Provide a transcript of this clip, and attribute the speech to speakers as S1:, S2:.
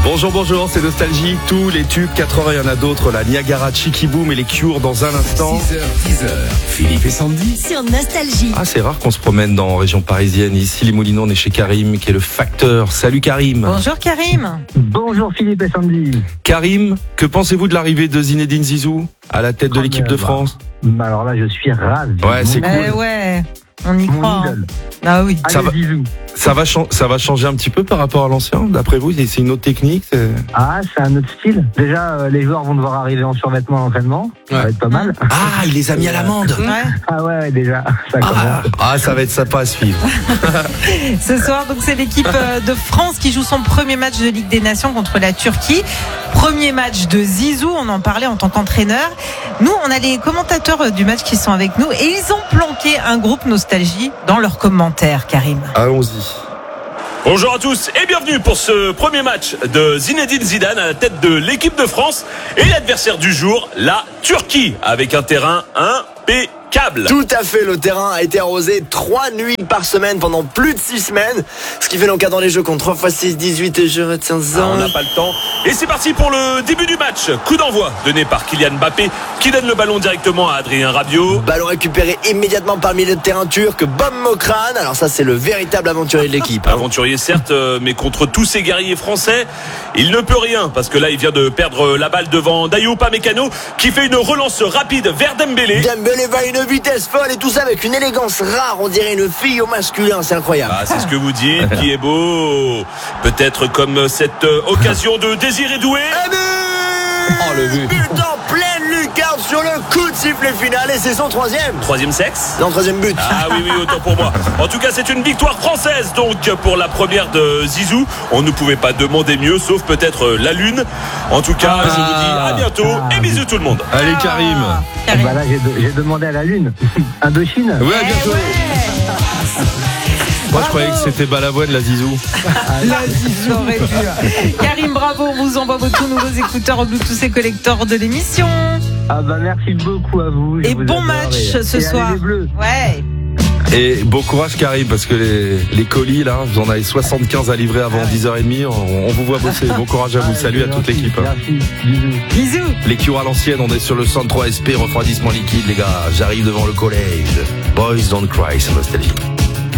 S1: Bonjour, c'est Nostalgie. Tous les tubes 80, il y en a d'autres. La Niagara, Chicky Boom et les Cure dans un instant.
S2: 6h, 10h, Philippe et Sandy.
S3: Sur Nostalgie.
S1: Ah, c'est rare qu'on se promène dans région parisienne. Ici, les Moulineaux, on est chez Karim, qui est le facteur. Salut Karim.
S4: Bonjour Karim.
S5: Bonjour Philippe et Sandy.
S1: Karim, que pensez-vous de l'arrivée de Zinedine Zizou à la tête de l'équipe de France?
S5: Alors là, je suis ravi.
S1: Ouais, c'est cool.
S4: Ouais, on y
S5: Mon
S4: croit.
S5: idole.
S4: Ah oui.
S1: Ça
S5: Allez,
S1: va-
S5: Zizou.
S1: Ça va changer un petit peu par rapport à l'ancien, d'après vous? C'est une autre technique?
S5: Ah, c'est un autre style. Déjà, les joueurs vont devoir arriver en survêtement à l'entraînement. Ça va être pas mal.
S1: Ah, il les a mis à l'amende.
S4: Ouais.
S5: Ah ouais, déjà, ça commence.
S1: Ça va être sympa à suivre.
S4: Ce soir, donc c'est l'équipe de France qui joue son premier match de Ligue des Nations contre la Turquie. Premier match de Zizou, on en parlait en tant qu'entraîneur. Nous, on a les commentateurs du match qui sont avec nous et ils ont planqué un groupe Nostalgie dans leurs commentaires, Karim.
S1: Allons-y.
S6: Bonjour à tous et bienvenue pour ce premier match de Zinedine Zidane à la tête de l'équipe de France et l'adversaire du jour, la Turquie, avec un terrain impeccable.
S7: Tout à fait, le terrain a été arrosé 3 nuits par semaine pendant plus de 6 semaines. Ce qui fait donc dans les jeux contre 3 x 6, 18 et je retiens ça.
S6: On n'a pas le temps. Et c'est parti pour le début du match. Coup d'envoi donné par Kylian Mbappé qui donne le ballon directement à Adrien Rabiot.
S7: Ballon récupéré immédiatement par le milieu de terrain turc, Bob Mokran. Alors ça, c'est le véritable aventurier de l'équipe.
S6: Aventurier certes, mais contre tous ces guerriers français, il ne peut rien parce que là il vient de perdre la balle devant Dayot Upamecano qui fait une relance rapide vers Dembélé.
S7: Dembélé va à une vitesse folle et tout ça avec une élégance rare. On dirait une fille au masculin, c'est incroyable.
S6: Ah, c'est ce que vous dites, qui est beau. Peut-être comme cette occasion de Désiré Doué.
S7: Le but en pleine lucarne sur le coup de sifflet final et c'est son
S6: Troisième sexe.
S7: Non, troisième but.
S6: Ah oui, autant pour moi. En tout cas, c'est une victoire française donc pour la première de Zizou. On ne pouvait pas demander mieux, sauf peut-être la Lune. En tout cas, je vous dis à bientôt et bisous tout le monde.
S1: Allez Karim.
S4: Karim.
S5: Bah là, j'ai demandé à la Lune. Indochine.
S1: Ouais, à bientôt. Moi, je croyais que c'était Balavoine, la Zizou.
S4: Là, Zizou aurait dû. Karim, bravo, on vous envoie vos tout nouveaux écouteurs en Bluetooth et collector de l'émission.
S5: Ah bah merci beaucoup à vous. Je
S4: Et
S5: vous
S4: bon
S5: adore
S4: match
S5: et
S4: ce
S5: allez
S4: soir.
S5: les Bleus.
S4: Ouais.
S1: Et bon courage Karim, parce que les colis là, vous en avez 75 à livrer avant 10h30. On vous voit bosser. Bon courage à vous. Salut à toute l'équipe.
S5: Merci. Bisous.
S4: Bisous.
S1: Les Cure à l'ancienne, on est sur le 103 SP, refroidissement liquide les gars. J'arrive devant le collège. Boys don't cry, c'est Nostalgie.